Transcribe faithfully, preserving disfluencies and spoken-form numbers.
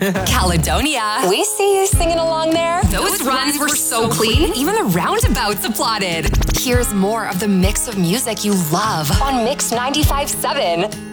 Caledonia. We see you singing along there. Those runs were so clean, even the roundabouts applauded. Here's more of the mix of music you love on Mix ninety-five point seven.